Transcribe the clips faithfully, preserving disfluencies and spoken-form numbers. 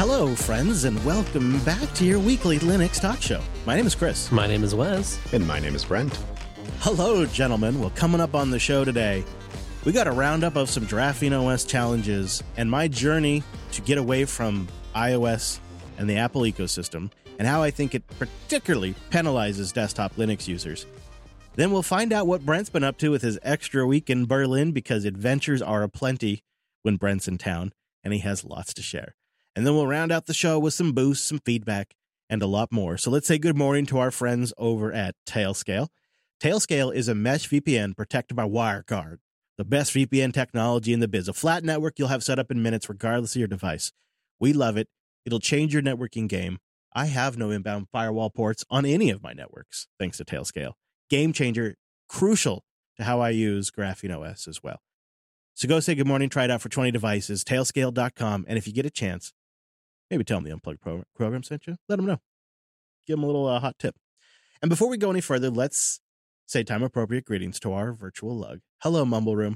Hello, friends, and welcome back to your weekly Linux talk show. My name is Chris. My name is Wes. And my name is Brent. Hello, gentlemen. Well, coming up on the show today, we got a roundup of some Graphene O S challenges and my journey to get away from iOS and the Apple ecosystem, and how I think it particularly penalizes desktop Linux users. Then we'll find out what Brent's been up to with his extra week in Berlin, because adventures are aplenty when Brent's in town, and he has lots to share. And then we'll round out the show with some boosts, some feedback, and a lot more. So let's say good morning to our friends over at Tailscale. Tailscale is a mesh V P N protected by WireGuard, the best V P N technology in the biz. A flat network you'll have set up in minutes regardless of your device. We love it. It'll change your networking game. I have no inbound firewall ports on any of my networks, thanks to Tailscale. Game changer, crucial to how I use Graphene O S as well. So go say good morning, try it out for twenty devices, tailscale dot com, and if you get a chance, maybe tell them the Unplugged program, program sent you. Let them know. Give them a little uh, hot tip. And before we go any further, let's say time-appropriate greetings to our virtual lug. Hello, Mumble Room.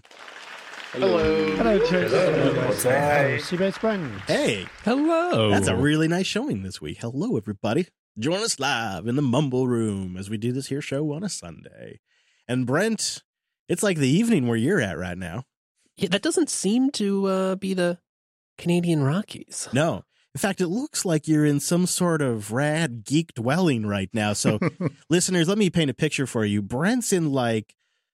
Hello. Hello, Chris. Hey. Seabase Brent. Hey. Hello. That's a really nice showing this week. Hello, everybody. Join us live in the Mumble Room as we do this here show on a Sunday. And Brent, it's like the evening where you're at right now. Yeah, that doesn't seem to uh, be the Canadian Rockies. No. In fact, it looks like you're in some sort of rad geek dwelling right now. So, listeners, let me paint a picture for you. Brent's in like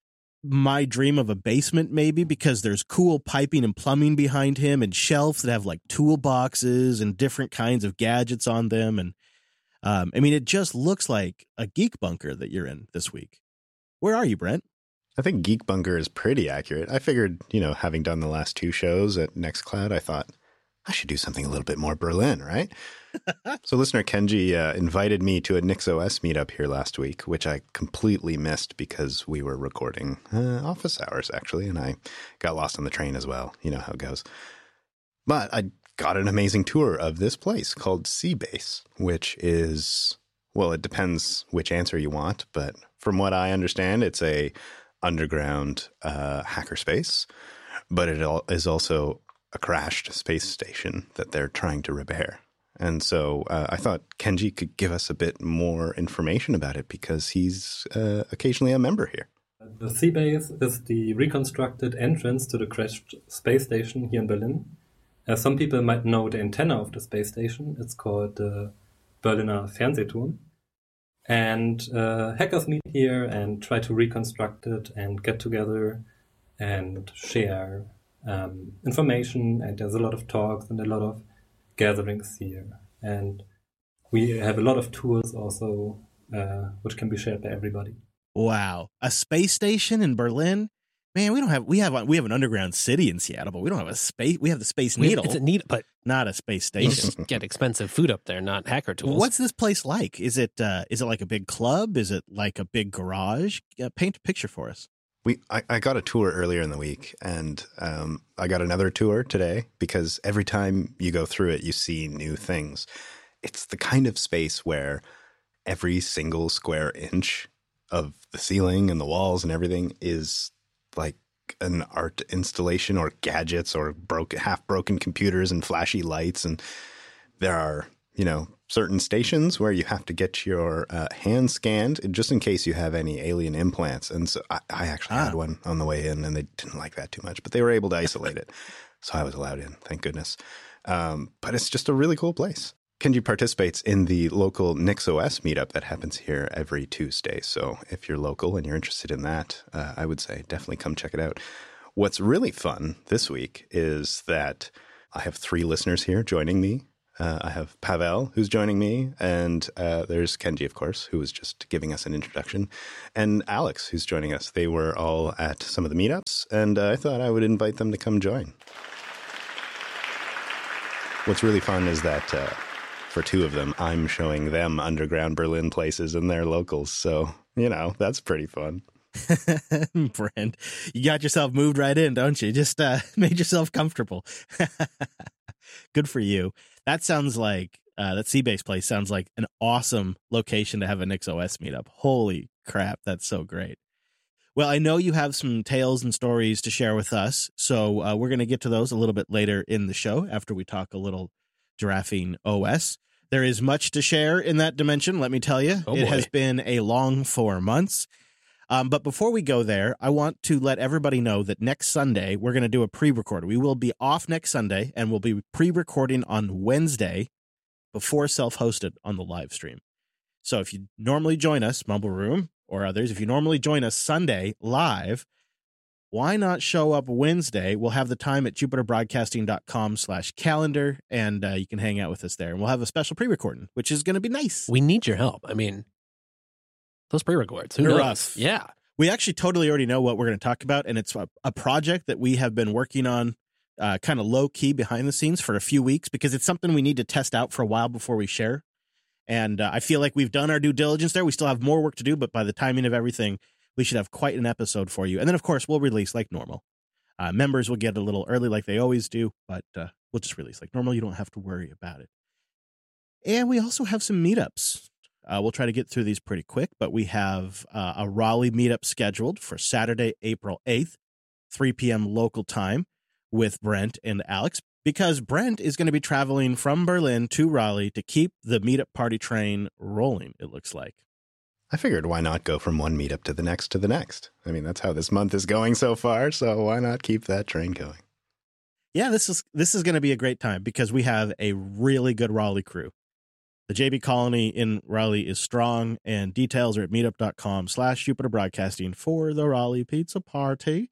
my dream of a basement, maybe, because there's cool piping and plumbing behind him and shelves that have like toolboxes and different kinds of gadgets on them. And um, I mean, it just looks like a geek bunker that you're in this week. Where are you, Brent? I think Geek Bunker is pretty accurate. I figured, you know, having done the last two shows at Nextcloud, I thought I should do something a little bit more Berlin, right? So listener Kenji uh, invited me to a NixOS meetup here last week, which I completely missed because we were recording uh, office hours, actually, and I got lost on the train as well. You know how it goes. But I got an amazing tour of this place called Seabase, which is, well, it depends which answer you want, but from what I understand, it's a underground uh, hackerspace, but it is also a crashed space station that they're trying to repair. And so uh, I thought Kenji could give us a bit more information about it because he's uh, occasionally a member here. The Seabase is the reconstructed entrance to the crashed space station here in Berlin. As some people might know the antenna of the space station, it's called the Berliner Fernsehturm. And uh, hackers meet here and try to reconstruct it and get together and share um, information. And there's a lot of talks and a lot of gatherings here. And we have a lot of tours also, uh, which can be shared by everybody. Wow. A space station in Berlin? Man, we don't have, we have, we have an underground city in Seattle, but we don't have a space, we have the Space We- Needle, It's a needle, but not a space you station. just get expensive food up there, not hacker tools. What's this place like? Is it uh, is it like a big club? Is it like a big garage? Uh, paint a picture for us. We I, I got a tour earlier in the week, and um, I got another tour today because every time you go through it, you see new things. It's the kind of space where every single square inch of the ceiling and the walls and everything is like an art installation or gadgets or broken, half broken computers and flashy lights. And there are, you know, certain stations where you have to get your uh, hand scanned just in case you have any alien implants. And so I, I actually Ah. had one on the way in and they didn't like that too much, but they were able to isolate it. So I was allowed in, thank goodness. Um, but it's just a really cool place. Kenji participates in the local NixOS meetup that happens here every Tuesday. So if you're local and you're interested in that, uh, I would say definitely come check it out. What's really fun this week is that I have three listeners here joining me. Uh, I have Pavel, who's joining me, and uh, there's Kenji, of course, who was just giving us an introduction, and Alex, who's joining us. They were all at some of the meetups, and uh, I thought I would invite them to come join. What's really fun is that uh, for two of them, I'm showing them underground Berlin places and their locals. So, you know, that's pretty fun. Brent, you got yourself moved right in, don't you? Just uh, made yourself comfortable. Good for you. That sounds like, uh, that Seabase place sounds like an awesome location to have a NixOS meetup. Holy crap, that's so great. Well, I know you have some tales and stories to share with us, so uh, we're going to get to those a little bit later in the show after we talk a little Giraffing O S. There is much to share in that dimension, let me tell you. Oh, it boy. has been a long four months. Um, but before we go there, I want to let everybody know that next Sunday, we're going to do a pre-record. We will be off next Sunday, and we'll be pre-recording on Wednesday before self-hosted on the live stream. So if you normally join us, Mumble Room or others, if you normally join us Sunday live, why not show up Wednesday? We'll have the time at jupiterbroadcasting.com slash calendar, and uh, you can hang out with us there. And we'll have a special pre-recording, which is going to be nice. We need your help. I mean, those pre-records, who They're knows? rough. Yeah. We actually totally already know what we're going to talk about, and it's a, a project that we have been working on uh, kind of low-key behind the scenes for a few weeks because it's something we need to test out for a while before we share. And uh, I feel like we've done our due diligence there. We still have more work to do, but by the timing of everything, we should have quite an episode for you. And then, of course, we'll release like normal. Uh, members will get a little early like they always do, but uh, we'll just release like normal. You don't have to worry about it. And we also have some meetups. Uh, we'll try to get through these pretty quick, but we have uh, a Raleigh meetup scheduled for Saturday, April eighth, three p.m. local time with Brent and Alex, because Brent is going to be traveling from Berlin to Raleigh to keep the meetup party train rolling, it looks like. I figured why not go from one meetup to the next to the next? I mean, that's how this month is going so far, so why not keep that train going? Yeah, this is this is going to be a great time because we have a really good Raleigh crew. The J B Colony in Raleigh is strong, and details are at meetup.com slash Jupiter Broadcasting for the Raleigh Pizza Party.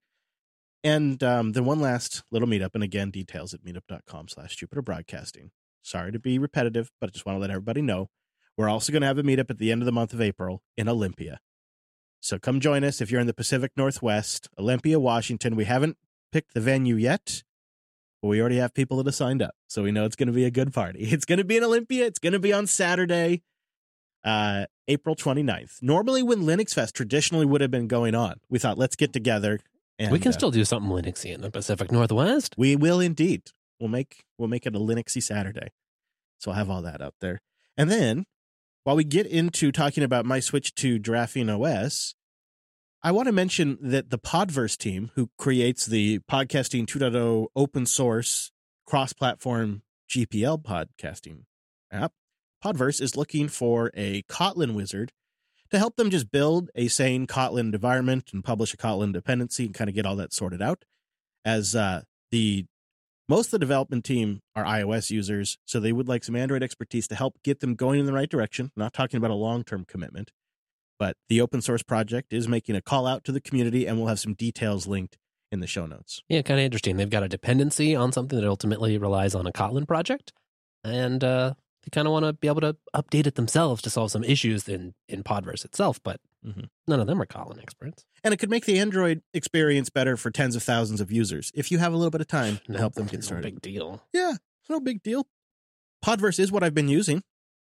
And um, then one last little meetup, and again, details at meetup.com slash Jupiter Broadcasting. Sorry to be repetitive, but I just want to let everybody know. We're also going to have a meetup at the end of the month of April in Olympia. So come join us if you're in the Pacific Northwest, Olympia, Washington. We haven't picked the venue yet, but we already have people that have signed up. So we know it's going to be a good party. It's going to be in Olympia. It's going to be on Saturday, uh, April twenty-ninth. Normally when Linux Fest traditionally would have been going on, we thought, let's get together. And, we can uh, still do something Linuxy in the Pacific Northwest. We will indeed. We'll make we'll make it a Linuxy Saturday. So I'll have all that up there. And then while we get into talking about my switch to Giraffing O S, I want to mention that the Podverse team, who creates the Podcasting two point oh open source cross-platform G P L podcasting app, Podverse is looking for a Kotlin wizard to help them just build a sane Kotlin environment and publish a Kotlin dependency and kind of get all that sorted out. As uh, the most of the development team are iOS users, so they would like some Android expertise to help get them going in the right direction. Not talking about a long-term commitment, but the open source project is making a call out to the community, and we'll have some details linked in the show notes. Yeah, kind of interesting. They've got a dependency on something that ultimately relies on a Kotlin project, and uh, they kind of want to be able to update it themselves to solve some issues in, in Podverse itself, but mm-hmm. none of them are Kotlin experts. And it could make the Android experience better for tens of thousands of users if you have a little bit of time to no, help them get no started. Big deal. Yeah, it's no big deal. Podverse is what I've been using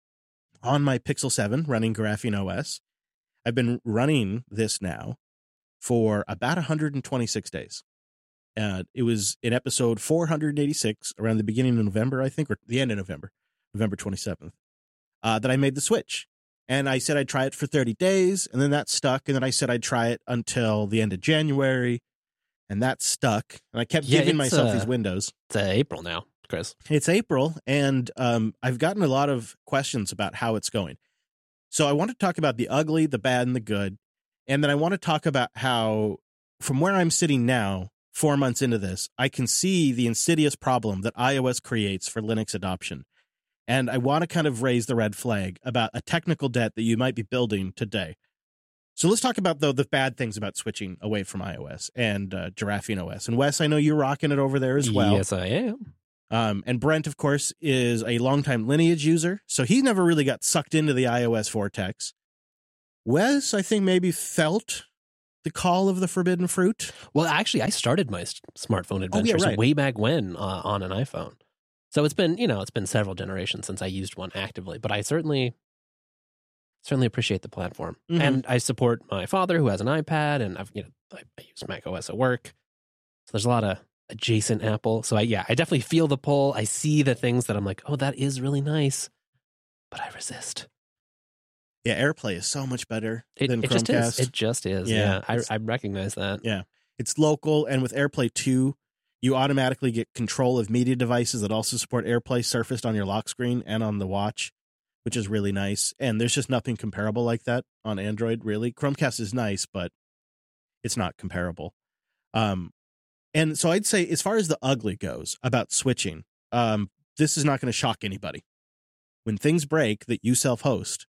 on my Pixel seven running Giraffing O S. I've been running this now for about one hundred twenty-six days. Uh, it was in episode four hundred eighty-six around the beginning of November, I think, or the end of November, November twenty-seventh, uh, that I made the switch. And I said I'd try it for thirty days, and then that stuck. And then I said I'd try it until the end of January, and that stuck. And I kept Yeah, giving it's, myself uh, these windows. It's uh, April now, Chris. It's April, and um, I've gotten a lot of questions about how it's going. So I want to talk about the ugly, the bad, and the good. And then I want to talk about how, from where I'm sitting now, four months into this, I can see the insidious problem that iOS creates for Linux adoption. And I want to kind of raise the red flag about a technical debt that you might be building today. So let's talk about, though, the bad things about switching away from iOS and uh, Giraffing O S. And Wes, I know you're rocking it over there as well. Yes, I am. Um, and Brent, of course, is a longtime Lineage user, so he never really got sucked into the iOS vortex. Wes, I think, maybe felt the call of the forbidden fruit. Well, actually, I started my s- smartphone Oh, yeah, adventures right. way back when uh, on an iPhone. So it's been, you know, it's been several generations since I used one actively, but I certainly, certainly appreciate the platform. Mhm. And I support my father who has an iPad, and I've, you know, I, I use Mac O S at work. So there's a lot of adjacent Apple. So I, yeah, I definitely feel the pull. I see the things that I'm like, oh, that is really nice, but I resist. Yeah, AirPlay is so much better It, than it Chromecast. just is. It just is. Yeah, Yeah, I, it's- I recognize that. Yeah. It's local, and with AirPlay two, You automatically get control of media devices that also support AirPlay surfaced on your lock screen and on the watch, which is really nice. And there's just nothing comparable like that on Android, really. Chromecast is nice, but it's not comparable. Um, and so I'd say as far as the ugly goes about switching, um, this is not going to shock anybody. When things break that you self-host,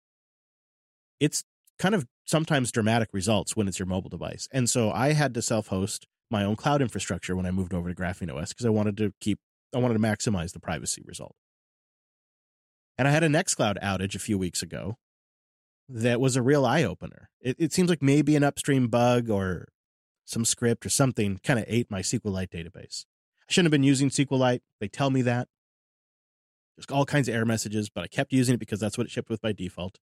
it's kind of sometimes dramatic results when it's your mobile device. And so I had to self-host my own cloud infrastructure when I moved over to Graphene O S because I wanted to keep, I wanted to maximize the privacy result. And I had a Nextcloud outage a few weeks ago that was a real eye-opener. It, it seems like maybe an upstream bug or some script or something kind of ate my SQLite database. I shouldn't have been using SQLite. They tell me that. There's all kinds of error messages, but I kept using it because that's what it shipped with by default.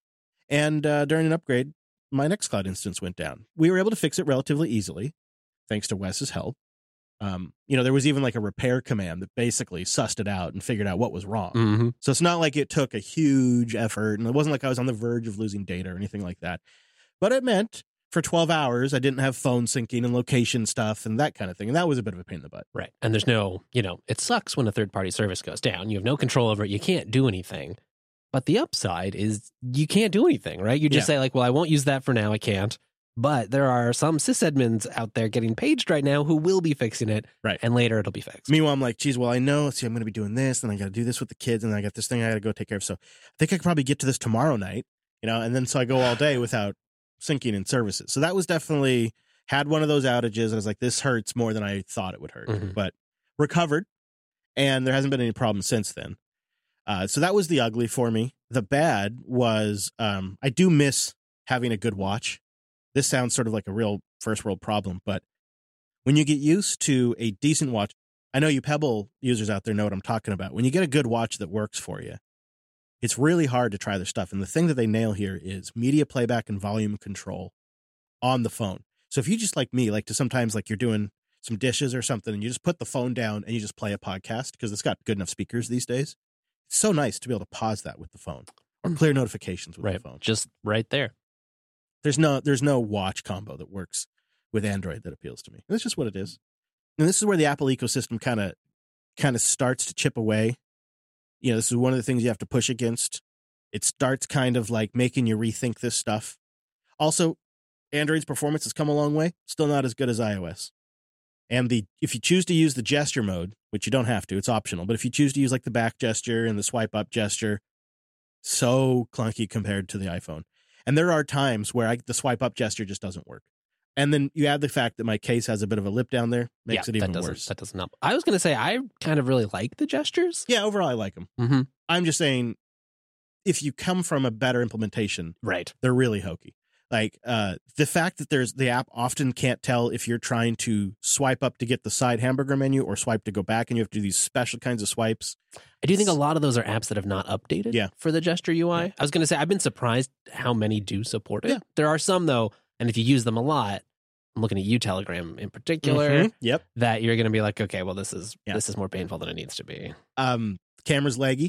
And uh, during an upgrade, my Nextcloud instance went down. We were able to fix it relatively easily, thanks to Wes's help. Um, you know, there was even like a repair command that basically sussed it out and figured out what was wrong. Mm-hmm. So it's not like it took a huge effort, and it wasn't like I was on the verge of losing data or anything like that. But it meant for twelve hours, I didn't have phone syncing and location stuff and that kind of thing. And that was a bit of a pain in the butt. Right. And there's no, you know, it sucks when a third-party service goes down. You have no control over it. You can't do anything. But the upside is you can't do anything, right? You just Yeah. say like, well, I won't use that for now. I can't. But there are some sysadmins out there getting paged right now who will be fixing it. Right. And later it'll be fixed. Meanwhile, I'm like, geez, well, I know, see, I'm going to be doing this, and I got to do this with the kids, and I got this thing I got to go take care of. So I think I could probably get to this tomorrow night, you know, and then so I go all day without syncing in services. So that was definitely, had one of those outages. I was like, this hurts more than I thought it would hurt, Mhm. but recovered, and there hasn't been any problem since then. Uh, so that was the ugly for me. The bad was um, I do miss having a good watch. This sounds sort of like a real first world problem, but when you get used to a decent watch, I know you Pebble users out there know what I'm talking about. When you get a good watch that works for you, it's really hard to try their stuff. And the thing that they nail here is media playback and volume control on the phone. So if you just like me, like to sometimes like you're doing some dishes or something and you just put the phone down and you just play a podcast because it's got good enough speakers these days. It's so nice to be able to pause that with the phone or clear notifications with right. the phone. Just right there. There's no there's no watch combo that works with Android that appeals to me. That's just what it is. And this is where the Apple ecosystem kind of kind of starts to chip away. You know, this is one of the things you have to push against. It starts kind of like making you rethink this stuff. Also, Android's performance has come a long way. Still not as good as iOS. And the if you choose to use the gesture mode, which you don't have to, it's optional, but if you choose to use like the back gesture and the swipe up gesture, so clunky compared to the iPhone. And there are times where I, the swipe up gesture just doesn't work. And then you add the fact that my case has a bit of a lip down there, makes yeah, it even that doesn't, worse. That doesn't help. I was going to say, I kind of really like the gestures. Yeah, overall, I like them. Mm-hmm. I'm just saying, if you come from a better implementation, Right. they're really hokey. Like uh, the fact that there's the app often can't tell if you're trying to swipe up to get the side hamburger menu or swipe to go back, and you have to do these special kinds of swipes. I do think a lot of those are apps that have not updated Yeah. for the gesture U I. Yeah. I was going to say, I've been surprised how many do support it. Yeah. There are some, though, and if you use them a lot, I'm looking at you, Telegram in particular, Mhm. Yep. that you're going to be like, okay, well, this is Yeah. this is more painful than it needs to be. Um, camera's laggy.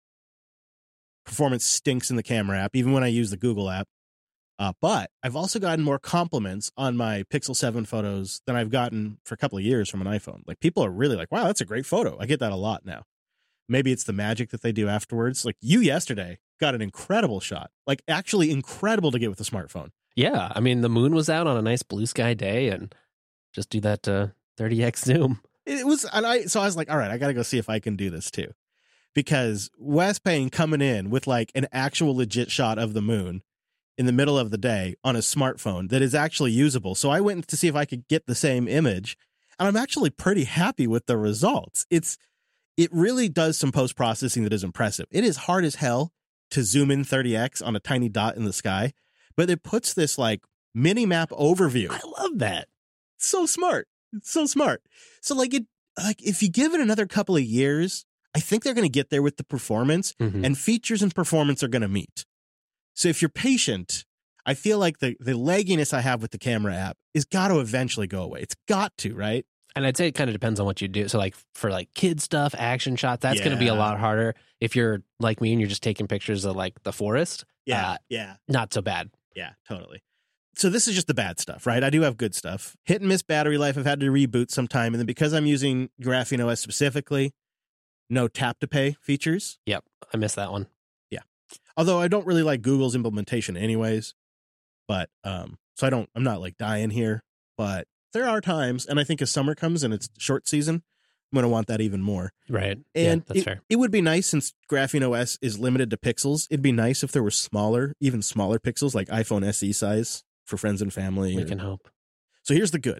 Performance stinks in the camera app, even when I use the Google app. Uh, but I've also gotten more compliments on my Pixel seven photos than I've gotten for a couple of years from an iPhone. Like people are really like, wow, that's a great photo. I get that a lot now. Maybe it's the magic that they do afterwards. Like you yesterday got an incredible shot, like actually incredible to get with a smartphone. Yeah. I mean, the moon was out on a nice blue sky day and just do that uh, thirty x zoom. It was, and I, so I was like, all right, I got to go see if I can do this too. Because Wes Payne coming in with like an actual legit shot of the moon in the middle of the day on a smartphone that is actually usable. So I went to see if I could get the same image, and I'm actually pretty happy with the results. It's, it really does some post-processing that is impressive. It is hard as hell to zoom in thirty x on a tiny dot in the sky, but it puts this like mini map overview. I love that. It's so smart. It's so smart. So like it, like if you give it another couple of years, I think they're going to get there with the performance, Mhm. and features and performance are going to meet. So if you're patient, I feel like the, the lagginess I have with the camera app is got to eventually go away. It's got to, right? And I'd say it kind of depends on what you do. So like for like kid stuff, action shots, that's going to be a Yeah. lot harder. If you're like me and you're just taking pictures of like the forest, uh, yeah, not so bad. yeah, totally. so this is just the bad stuff, right? I do have good stuff. Hit and miss battery life. I've had to reboot sometime. And then because I'm using Graphene O S specifically, no tap to pay features. Yep. I missed that one. Yeah. Although I don't really like Google's implementation anyways. But, um, so I don't, I'm not like dying here. But there are times, and I think as summer comes and it's short season, I'm going to want that even more. Right. And yeah, that's it, fair. it would be nice, since Graphene O S is limited to pixels, it'd be nice if there were smaller, even smaller pixels, like iPhone S E size for friends and family. We or, can hope. So here's the good.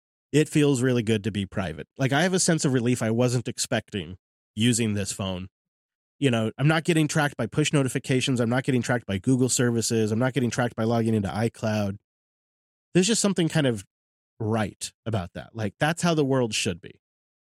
It feels really good to be private. Like, I have a sense of relief I wasn't expecting using this phone. You know, I'm not getting tracked by push notifications. I'm not getting tracked by Google services. I'm not getting tracked by logging into iCloud. There's just something kind of right about that. Like, that's how the world should be.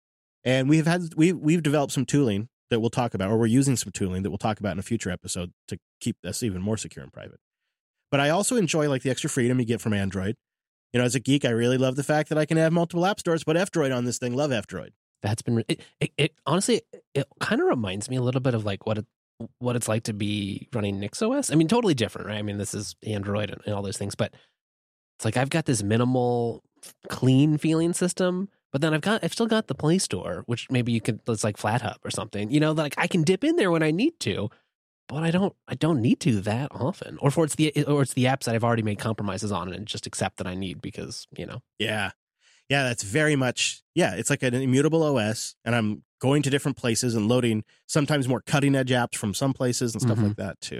And we've had, we, we've developed some tooling that we'll talk about, or we're using some tooling that we'll talk about in a future episode to keep this even more secure and private. But I also enjoy like the extra freedom you get from Android. You know, as a geek, I really love the fact that I can have multiple app stores, but F-Droid on this thing, love F-Droid. That's been it, it, it honestly it kind of reminds me a little bit of like what it what it's like to be running NixOS. I mean, totally different, right? I mean, this is Android and, and all those things, but it's like I've got this minimal, clean feeling system, but then I've got I've still got the Play Store, which maybe you could it's like FlatHub or something. You know, like I can dip in there when I need to, but I don't I don't need to that often. Or for it's the or it's the apps that I've already made compromises on and just accept that I need because you know. Yeah. Yeah, that's very much, yeah, it's like an immutable O S, and I'm going to different places and loading sometimes more cutting edge apps from some places and stuff Mhm. like that too.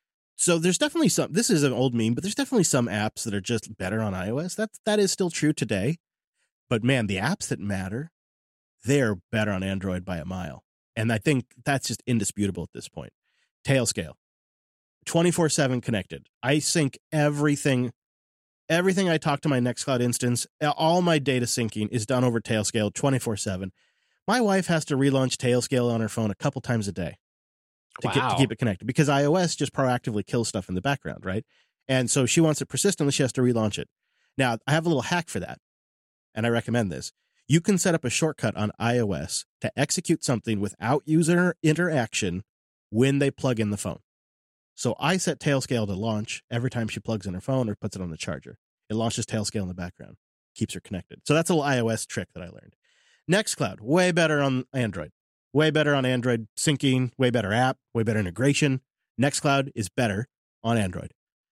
So there's definitely some, this is an old meme, but there's definitely some apps that are just better on iOS. That, that is still true today. But man, the apps that matter, they're better on Android by a mile. And I think that's just indisputable at this point. Tailscale, twenty-four seven connected. I sync everything. Everything I talk to my Nextcloud instance, all my data syncing is done over Tailscale twenty-four seven. My wife has to relaunch Tailscale on her phone a couple times a day to, get, to Wow. keep it connected, because iOS just proactively kills stuff in the background, right? And so she wants it persistently. She has to relaunch it. Now, I have a little hack for that, and I recommend this. You can set up a shortcut on iOS to execute something without user interaction when they plug in the phone. So I set Tailscale to launch every time she plugs in her phone or puts it on the charger. It launches Tailscale in the background, keeps her connected. So that's a little iOS trick that I learned. Nextcloud, way better on Android. Way better on Android syncing, way better app, way better integration. Nextcloud is better on Android.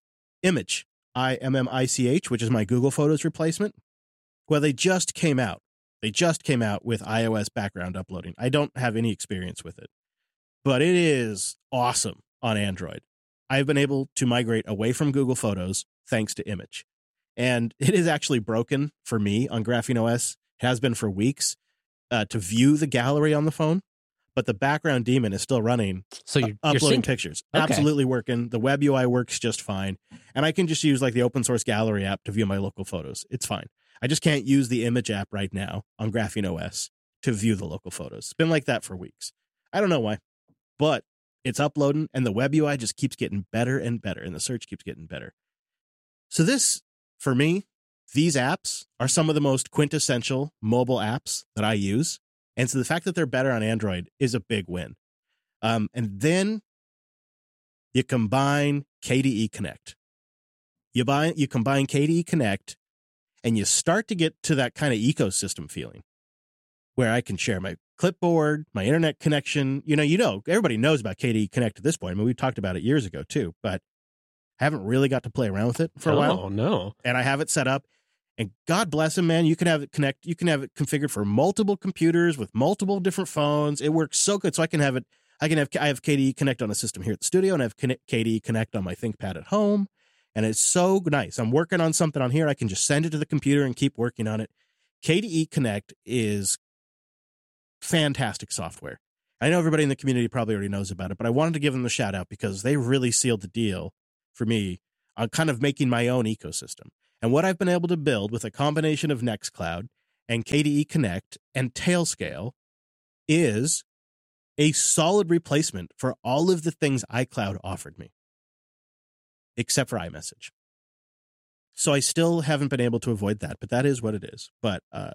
Image, I M M I C H, which is my Google Photos replacement. Well, they just came out. They just came out with iOS background uploading. I don't have any experience with it, but it is awesome on Android. I've been able to migrate away from Google Photos thanks to Image. And it is actually broken for me on Graphene O S, has been for weeks, uh, to view the gallery on the phone. But the background daemon is still running, So you're, uh, you're uploading syncing. pictures. Okay. Absolutely working. The web U I works just fine. And I can just use like the open source gallery app to view my local photos. It's fine. I just can't use the Image app right now on Graphene O S to view the local photos. It's been like that for weeks. I don't know why, but it's uploading, and the web U I just keeps getting better and better, and the search keeps getting better. So this, for me, these apps are some of the most quintessential mobile apps that I use. And so the fact that they're better on Android is a big win. Um, and then you combine K D E Connect. You buy, you combine K D E Connect, and you start to get to that kind of ecosystem feeling where I can share my clipboard, my internet connection. You know, you know, everybody knows about K D E Connect at this point. I mean, we talked about it years ago too, but I haven't really got to play around with it for a while. Oh, no. And I have it set up, and God bless him, man. You can have it connect. You can have it configured for multiple computers with multiple different phones. It works so good. So I can have it. I can have. I have K D E Connect on a system here at the studio, and I have K D E Connect on my ThinkPad at home. And it's so nice. I'm working on something on here. I can just send it to the computer and keep working on it. K D E Connect is fantastic software. I know everybody in the community probably already knows about it, but I wanted to give them the shout out because they really sealed the deal for me on kind of making my own ecosystem. And what I've been able to build with a combination of Nextcloud and K D E Connect and Tailscale is a solid replacement for all of the things iCloud offered me, except for iMessage. So I still haven't been able to avoid that, but that is what it is. But uh,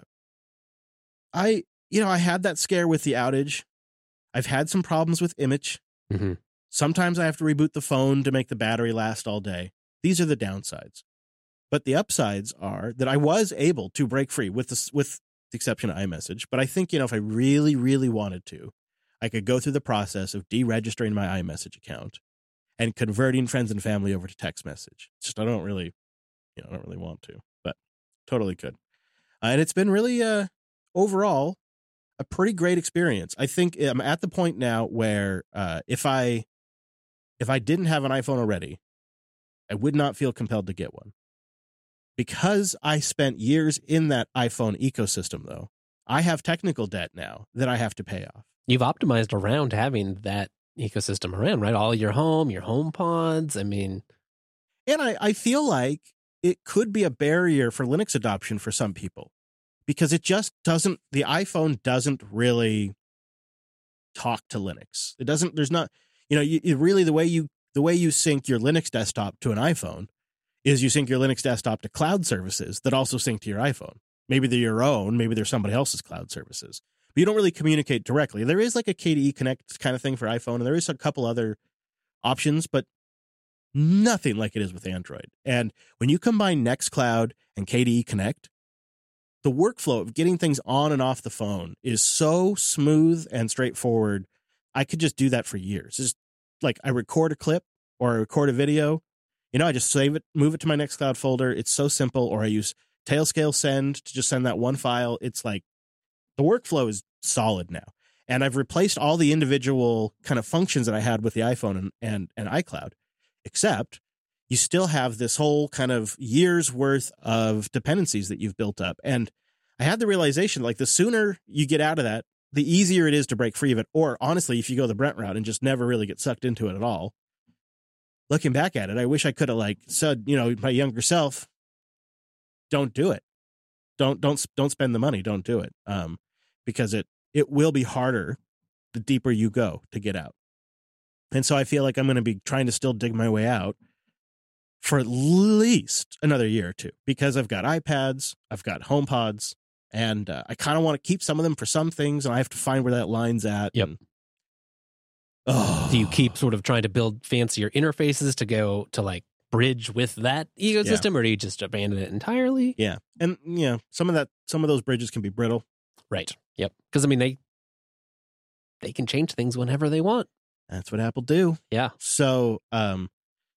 I, you know, I had that scare with the outage. I've had some problems with Image. Mm-hmm. Sometimes I have to reboot the phone to make the battery last all day. These are the downsides. But the upsides are that I was able to break free with this, with the exception of iMessage. But I think, you know, if I really, really wanted to, I could go through the process of deregistering my iMessage account and converting friends and family over to text message. It's just I don't really, you know, I don't really want to, but totally could. Uh, and it's been really, uh, overall, a pretty great experience. I think I'm at the point now where uh, if I if I didn't have an iPhone already, I would not feel compelled to get one. Because I spent years in that iPhone ecosystem, though, I have technical debt now that I have to pay off. You've optimized around having that ecosystem around, right? All your home, your home pods. I mean, and I, I feel like it could be a barrier for Linux adoption for some people because it just doesn't, the iPhone doesn't really talk to Linux. It doesn't, there's not, you know, you, it really the way you, the way you sync your Linux desktop to an iPhone is you sync your Linux desktop to cloud services that also sync to your iPhone. Maybe they're your own, maybe they're somebody else's cloud services. But you don't really communicate directly. There is like a K D E Connect kind of thing for iPhone, and there is a couple other options, but nothing like it is with Android. And when you combine Nextcloud and K D E Connect, the workflow of getting things on and off the phone is so smooth and straightforward. I could just do that for years. It's just like I record a clip or I record a video. You know, I just save it, move it to my Nextcloud folder. It's so simple. Or I use Tailscale Send to just send that one file. It's like the workflow is solid now. And I've replaced all the individual kind of functions that I had with the iPhone and, and, and iCloud, except you still have this whole kind of years worth of dependencies that you've built up. And I had the realization, like the sooner you get out of that, the easier it is to break free of it. Or honestly, if you go the Brent route and just never really get sucked into it at all, looking back at it, I wish I could have like said, you know, my younger self, don't do it. Don't, don't, don't spend the money. Don't do it. Um, because it, it will be harder the deeper you go to get out. And so I feel like I'm going to be trying to still dig my way out for at least another year or two, because I've got iPads, I've got HomePods, and uh, I kind of want to keep some of them for some things, and I have to find where that line's at. Yep. And, oh. Do you keep sort of trying to build fancier interfaces to go to like bridge with that ecosystem, yeah. or do you just abandon it entirely? Yeah. And, you know, some of that, some of those bridges can be brittle. Right. Yep. Because, I mean, they they can change things whenever they want. That's what Apple do. Yeah. So, um,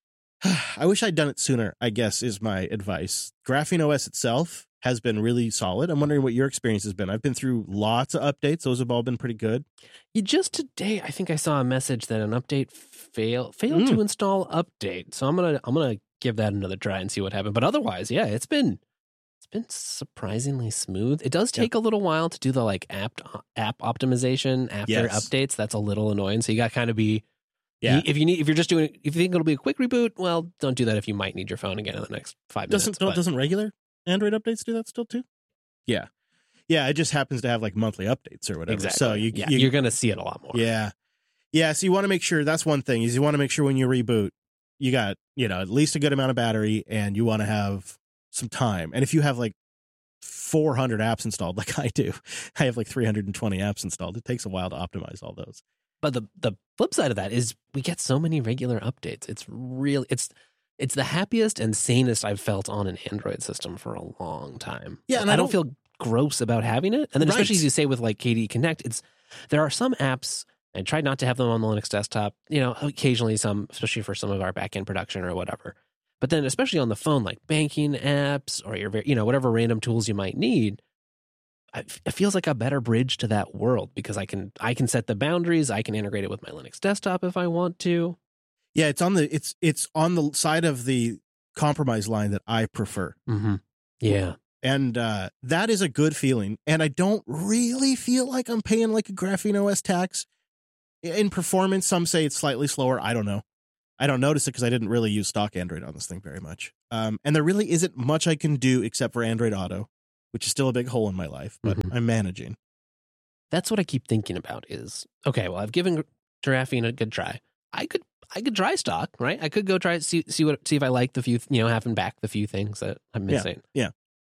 I wish I'd done it sooner, I guess, is my advice. Graphene O S itself has been really solid. I'm wondering what your experience has been. I've been through lots of updates. Those have all been pretty good. You just today, I think I saw a message that an update fail, failed mm. to install update. So I'm going to I'm gonna give that another try and see what happened. But otherwise, yeah, it's been it's been surprisingly smooth. It does take yeah. a little while to do the like app app optimization after yes. updates. That's a little annoying. So you got to kind of be Yeah. If you need, if you're just doing, if you think it'll be a quick reboot, well, don't do that if you might need your phone again in the next five minutes. Doesn't don't, doesn't regular Android updates do that still too? Yeah, yeah. It just happens to have like monthly updates or whatever. Exactly. So you, yeah, you you're going to see it a lot more. Yeah, yeah. So you want to make sure that's one thing is you want to make sure when you reboot, you got you know at least a good amount of battery, and you want to have some time. And if you have like four hundred apps installed, like I do, I have like three hundred twenty apps installed. It takes a while to optimize all those. But the the flip side of that is we get so many regular updates. It's really it's it's the happiest and sanest I've felt on an Android system for a long time. Yeah, and I, I don't, don't feel gross about having it. And then right. especially as you say with like K D E Connect, it's there are some apps. I tried not to have them on the Linux desktop. You know, occasionally some, especially for some of our backend production or whatever. But then especially on the phone, like banking apps or your you know whatever random tools you might need. It feels like a better bridge to that world because I can I can set the boundaries. I can integrate it with my Linux desktop if I want to. Yeah, it's on the it's it's on the side of the compromise line that I prefer. Mm-hmm. Yeah, and uh, that is a good feeling. And I don't really feel like I'm paying like a Graphene O S tax in performance. Some say it's slightly slower. I don't know. I don't notice it because I didn't really use stock Android on this thing very much. Um, and there really isn't much I can do except for Android Auto, which is still a big hole in my life, but mm-hmm. I'm managing. That's what I keep thinking about is, okay, well, I've given Graphene a good try. I could I could try stock, right? I could go try see see what see if I like the few, you know, having back the few things that I'm missing. Yeah. yeah.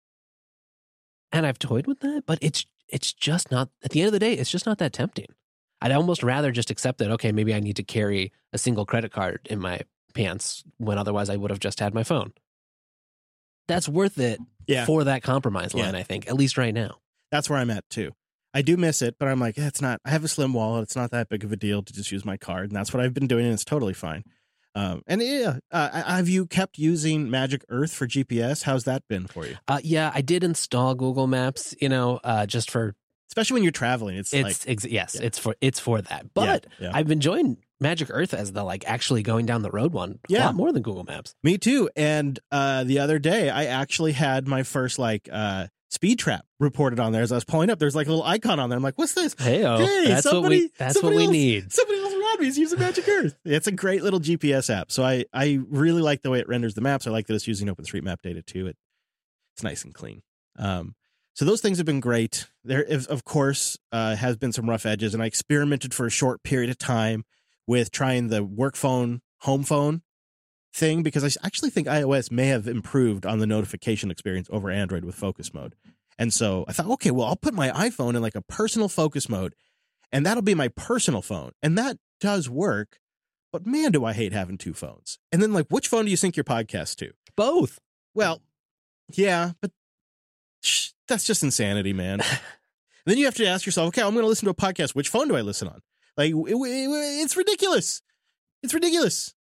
And I've toyed with that, but it's it's just not, at the end of the day, it's just not that tempting. I'd almost rather just accept that, okay, maybe I need to carry a single credit card in my pants when otherwise I would have just had my phone. that's worth it Yeah. for that compromise line, Yeah. I think, at least right now. That's where I'm at too. I do miss it, but I'm like, eh, it's not, I have a slim wallet. It's not that big of a deal to just use my card. And that's what I've been doing. And it's totally fine. Um, and yeah, uh, have you kept using Magic Earth for G P S? How's that been for you? Uh, yeah, I did install Google Maps, you know, uh, just for Especially when you're traveling. It's, it's like, ex- yes, yeah. it's for it's for that. But yeah, yeah. I've enjoyed Magic Earth as the like actually going down the road one a Yeah. lot more than Google Maps. Me too. And uh, the other day, I actually had my first like uh, speed trap reported on there as I was pulling up. There's like a little icon on there. I'm like, what's this? Hey, oh, Hey, that's what somebody- we that's what somebody we else- need. Somebody else around me is using Magic Earth. It's a great little G P S app. So I, I really like the way it renders the maps. I like that it's using OpenStreetMap data too. It It's nice and clean. Um, so those things have been great. There, is, of course, uh, has been some rough edges, and I experimented for a short period of time with trying the work phone, home phone thing, because I actually think iOS may have improved on the notification experience over Android with focus mode. And so I thought, okay, well, I'll put my iPhone in like a personal focus mode, and that'll be my personal phone. And that does work. But man, do I hate having two phones. And then, like, which phone do you sync your podcast to? Both. Well, yeah, but shh, that's just insanity, man. Then you have to ask yourself, okay, I'm going to listen to a podcast. Which phone do I listen on? Like, it, it, it's ridiculous. It's ridiculous.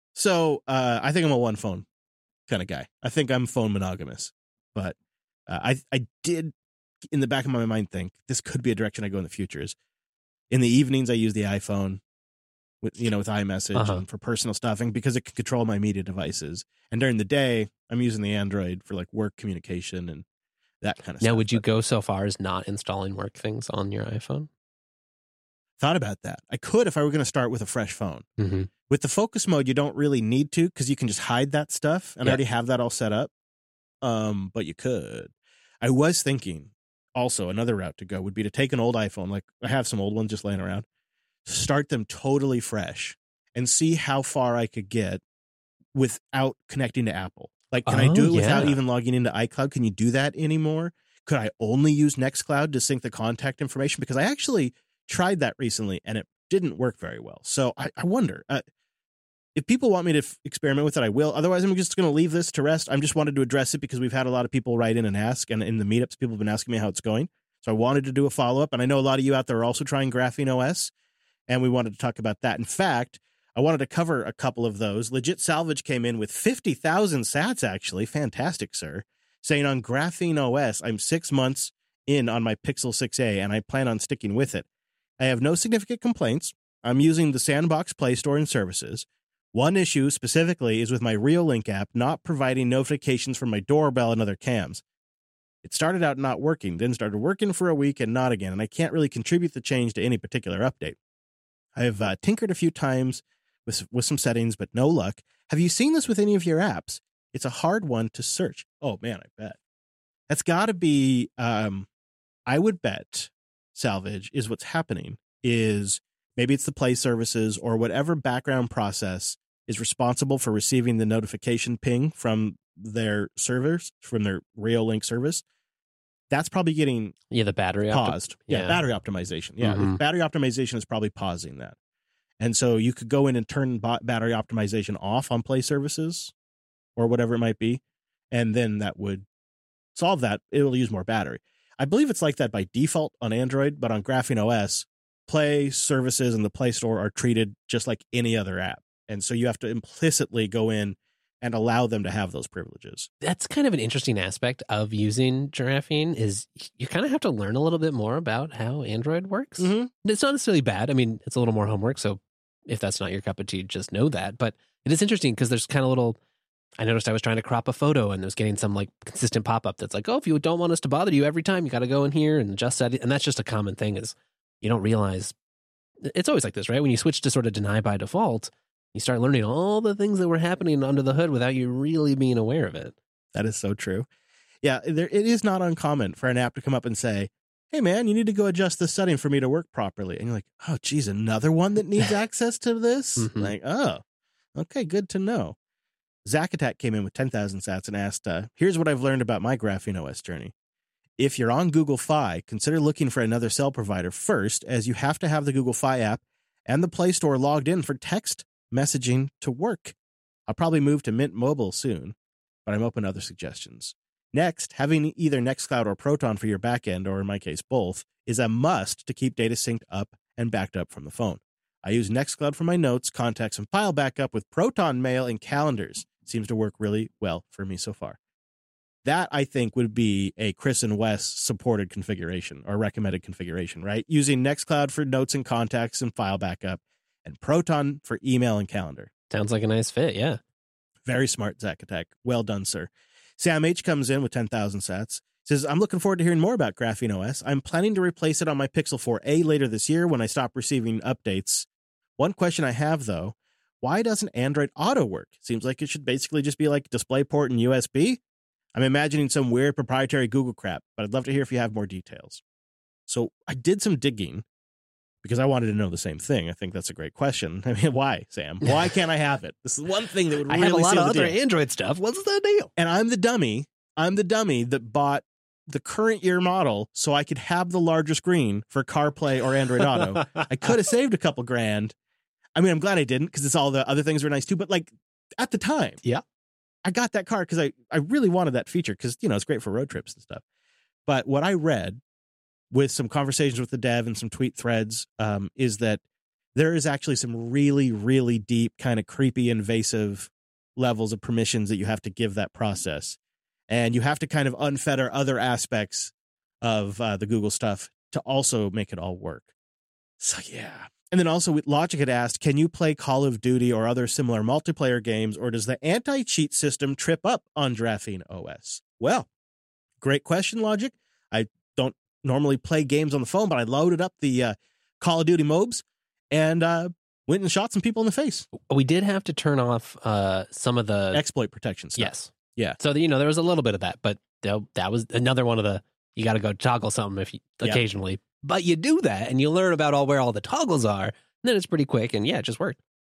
So uh, I think I'm a one phone kind of guy. I think I'm phone monogamous. But uh, I I did, in the back of my mind, think this could be a direction I go in the future. Is in the evenings I use the iPhone with you know with iMessage Uh-huh. and for personal stuffing because it can control my media devices. And during the day, I'm using the Android for like work communication and that kind of stuff. Now, would you But go so far as not installing work things on your iPhone? thought about that. I could if I were going to start with a fresh phone. Mm-hmm. With the focus mode, you don't really need to because you can just hide that stuff, and I Yeah. already have that all set up. Um, but you could. I was thinking also another route to go would be to take an old iPhone, like I have some old ones just laying around, start them totally fresh, and see how far I could get without connecting to Apple. Like, can I Oh, do it without yeah. even logging into iCloud? Can you do that anymore? Could I only use Nextcloud to sync the contact information? Because I actually tried that recently and it didn't work very well. So I, I wonder uh, if people want me to f- experiment with it, I will. Otherwise, I'm just going to leave this to rest. I just wanted to address it because we've had a lot of people write in and ask, and in the meetups, people have been asking me how it's going. So I wanted to do a follow up, and I know a lot of you out there are also trying Graphene O S, and we wanted to talk about that. In fact, I wanted to cover a couple of those. Legit Salvage came in with fifty thousand sats, actually. Fantastic, sir. Saying on Graphene O S, I'm six months in on my Pixel six a, and I plan on sticking with it. I have no significant complaints. I'm using the Sandbox Play Store and services. One issue specifically is with my Reolink app not providing notifications from my doorbell and other cams. It started out not working, then started working for a week and not again, and I can't really contribute the change to any particular update. I've uh, tinkered a few times with, with some settings, but no luck. Have you seen this with any of your apps? It's a hard one to search. Oh, man, I bet. That's got to be, um, I would bet, Salvage, is what's happening is maybe it's the Play services or whatever background process is responsible for receiving the notification ping from their servers, from their Reolink service. That's probably getting Yeah, the battery opti- paused. Yeah, yeah. battery optimization. Yeah, Mhm. battery optimization is probably pausing that. And so you could go in and turn ba- battery optimization off on Play services or whatever it might be, and then that would solve that. It'll use more battery. I believe it's like that by default on Android, but on Graphene O S, Play services and the Play Store are treated just like any other app. And so you have to implicitly go in and allow them to have those privileges. That's kind of an interesting aspect of using Giraffine is you kind of have to learn a little bit more about how Android works. Mhm. It's not necessarily bad. I mean, it's a little more homework. So if that's not your cup of tea, just know that. But it is interesting because there's kind of little, I noticed I was trying to crop a photo and I was getting some like consistent pop-up that's like, oh, if you don't want us to bother you every time, you got to go in here and adjust that. And that's just a common thing is you don't realize it's always like this, right? When you switch to sort of deny by default, you start learning all the things that were happening under the hood without you really being aware of it. That is so true. Yeah, there, it is not uncommon for an app to come up and say, hey, man, you need to go adjust this setting for me to work properly. And you're like, oh, geez, another one that needs access to this? Mhm. Like, oh, okay, good to know. Zack Attack came in with ten thousand sats and asked, uh, here's what I've learned about my Graphene O S journey. If you're on Google Fi, consider looking for another cell provider first, as you have to have the Google Fi app and the Play Store logged in for text messaging to work. I'll probably move to Mint Mobile soon. but I'm open to other suggestions. Next, having either Nextcloud or Proton for your backend, or in my case, both, is a must to keep data synced up and backed up from the phone. I use Nextcloud for my notes, contacts, and file backup with Proton Mail and calendars. Seems to work really well for me so far. That, I think, would be a Chris and Wes supported configuration or recommended configuration, right? Using Nextcloud for notes and contacts and file backup, and Proton for email and calendar. Sounds like a nice fit, yeah. Very smart, Zack Attack. Well done, sir. Sam H comes in with ten thousand sats. Says, I'm looking forward to hearing more about Graphene O S. I'm planning to replace it on my Pixel four a later this year when I stop receiving updates. One question I have, though, why doesn't Android Auto work? Seems like it should basically just be like DisplayPort and U S B. I'm imagining some weird proprietary Google crap, but I'd love to hear if you have more details. So I did some digging because I wanted to know the same thing. I think that's a great question. I mean, why, Sam? Why can't I have it? This is one thing that would really I have a lot seal of the other deal. Android stuff. What's the deal? And I'm the dummy. I'm the dummy that bought the current year model so I could have the larger screen for CarPlay or Android Auto. I could have saved a couple grand. I mean, I'm glad I didn't because it's all the other things were nice too. But like at the time, Yeah. I got that car because I, I really wanted that feature because, you know, it's great for road trips and stuff. But what I read with some conversations with the dev and some tweet threads um, is that there is actually some really, really deep, kind of creepy, invasive levels of permissions that you have to give that process. And you have to kind of unfetter other aspects of uh, the Google stuff to also make it all work. So, yeah. And then also Logic had asked, can you play Call of Duty or other similar multiplayer games, or does the anti-cheat system trip up on Graphene O S? Well, great question, Logic. I don't normally play games on the phone, but I loaded up the uh, Call of Duty mobs and uh, went and shot some people in the face. We did have to turn off uh, some of the... Exploit protection stuff. Yes. Yeah. So, you know, there was a little bit of that, but that was another one of the, you got to go toggle something if you, Yep. occasionally. But you do that and you learn about all where all the toggles are. And then it's pretty quick. And yeah, it just worked.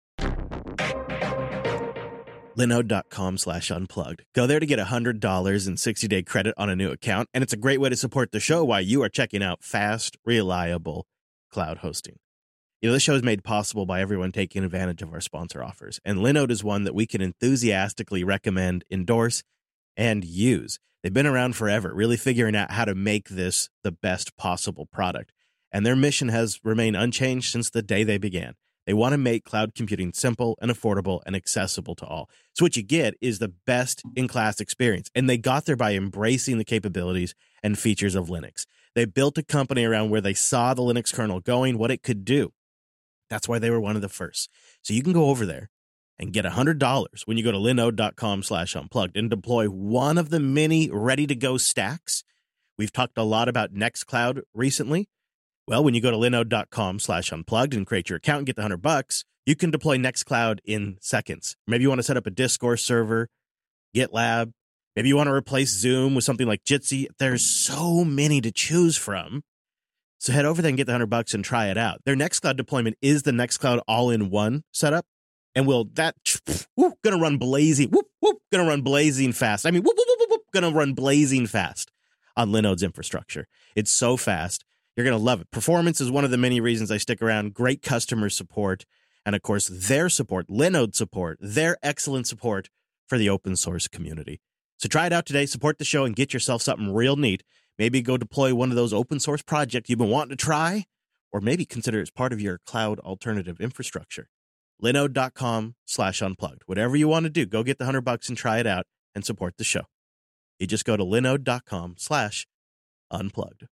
Linode.com slash unplugged. Go there to get one hundred dollars in sixty-day credit on a new account, and it's a great way to support the show while you are checking out fast, reliable cloud hosting. You know, this show is made possible by everyone taking advantage of our sponsor offers, and Linode is one that we can enthusiastically recommend, endorse, and use. They've been around forever, really figuring out how to make this the best possible product, and their mission has remained unchanged since the day they began. They want to make cloud computing simple and affordable and accessible to all. So what you get is the best in-class experience. And they got there by embracing the capabilities and features of Linux. They built a company around where they saw the Linux kernel going, what it could do. That's why they were one of the first. So you can go over there and get one hundred dollars when you go to linode.com slash unplugged and deploy one of the many ready-to-go stacks. We've talked a lot about Nextcloud recently. Well, when you go to linode.com slash unplugged and create your account and get the hundred bucks, you can deploy Nextcloud in seconds. Maybe you want to set up a Discourse server, GitLab. Maybe you want to replace Zoom with something like Jitsi. There's so many to choose from. So head over there and get the hundred bucks and try it out. Their Nextcloud deployment is the Nextcloud all-in-one setup. And will that, whoop, gonna run blazing, whoop, whoop, gonna run blazing fast. I mean, whoop, whoop, whoop, whoop, gonna run blazing fast on Linode's infrastructure. It's so fast. You're going to love it. Performance is one of the many reasons I stick around. Great customer support. And of course, their support, Linode support, their excellent support for the open source community. So try it out today. Support the show and get yourself something real neat. Maybe go deploy one of those open source projects you've been wanting to try, or maybe consider it as part of your cloud alternative infrastructure. Linode.com slash unplugged. Whatever you want to do, go get the hundred bucks and try it out and support the show. You just go to linode.com slash unplugged.